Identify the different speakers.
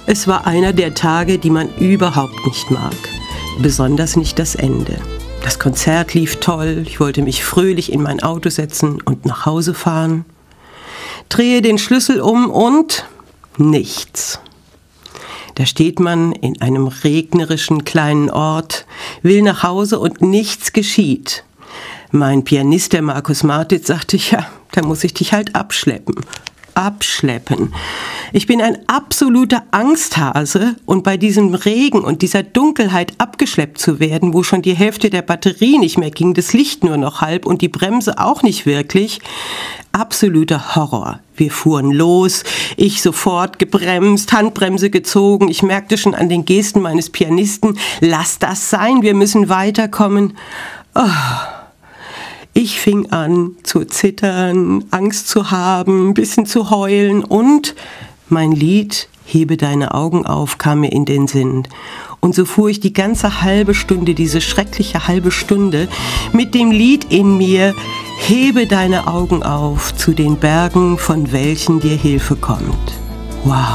Speaker 1: Es war einer der Tage, die man überhaupt nicht mag. Besonders nicht das Ende. Das Konzert lief toll, ich wollte mich fröhlich in mein Auto setzen und nach Hause fahren. Drehe den Schlüssel um und nichts. Da steht man in einem regnerischen kleinen Ort, will nach Hause und nichts geschieht. Mein Pianist, der Markus Martitz, sagte, ja, da muss ich dich halt abschleppen. Ich bin ein absoluter Angsthase und bei diesem Regen und dieser Dunkelheit abgeschleppt zu werden, wo schon die Hälfte der Batterie nicht mehr ging, das Licht nur noch halb und die Bremse auch nicht wirklich, absoluter Horror. Wir fuhren los, ich sofort gebremst, Handbremse gezogen, ich merkte schon an den Gesten meines Pianisten, lass das sein, wir müssen weiterkommen. Ich fing an zu zittern, Angst zu haben, ein bisschen zu heulen und mein Lied Hebe deine Augen auf kam mir in den Sinn. Und so fuhr ich die ganze halbe Stunde, diese schreckliche halbe Stunde, mit dem Lied in mir Hebe deine Augen auf zu den Bergen, von welchen dir Hilfe kommt. Wow!